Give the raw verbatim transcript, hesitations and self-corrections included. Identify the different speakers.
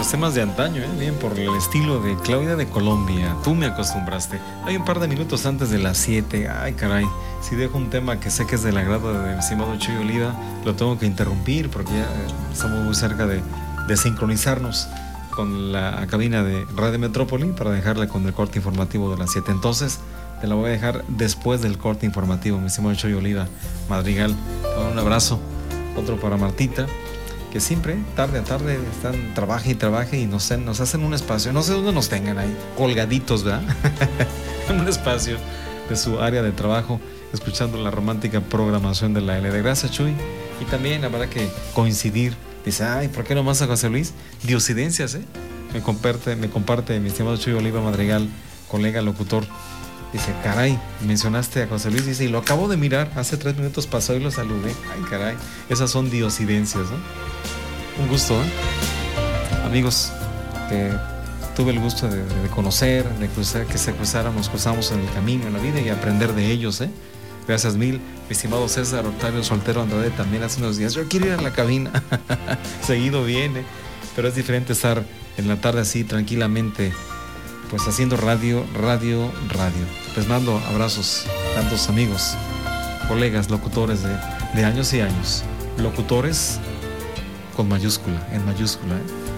Speaker 1: los temas de antaño, ¿eh? Bien, por el estilo de Claudia de Colombia. Tú me acostumbraste. Hay un par de minutos antes de las siete. Ay, caray. Si dejo un tema que sé que es del agrado de mi estimado Chuy Oliva, lo tengo que interrumpir porque ya estamos muy cerca de, de sincronizarnos con la cabina de Radio Metrópoli para dejarla con el corte informativo de las siete. Entonces, te la voy a dejar después del corte informativo, mi estimado Chuy Oliva Madrigal. Un abrazo. Otro para Martita, que siempre, tarde a tarde, están, trabaje y trabaje y nos, nos hacen un espacio, no sé dónde nos tengan ahí, colgaditos, ¿verdad? En un espacio de su área de trabajo, escuchando la romántica programación de la L D. Gracias, Chuy. Y también habrá que coincidir. Dice, ay, ¿por qué no más a José Luis? Diosidencias, ¿eh? Me comparte, me comparte mi estimado Chuy Oliva Madrigal, colega locutor. Dice, caray, mencionaste a José Luis. Dice, y lo acabo de mirar, hace tres minutos pasó y lo saludé. Ay, caray, esas son diosidencias, ¿no? Un gusto, ¿eh? Amigos, que tuve el gusto de, de conocer, de cruzar, que se cruzaran, nos cruzamos en el camino, en la vida y aprender de ellos, ¿eh? Gracias mil, mi estimado César Octavio Soltero Andrade, también hace unos días. Yo quiero ir a la cabina, seguido viene, pero es diferente estar en la tarde así, tranquilamente, pues haciendo radio, radio, radio. Les mando abrazos, tantos amigos, colegas, locutores de, de años y años. Locutores con mayúscula, en mayúscula, ¿eh?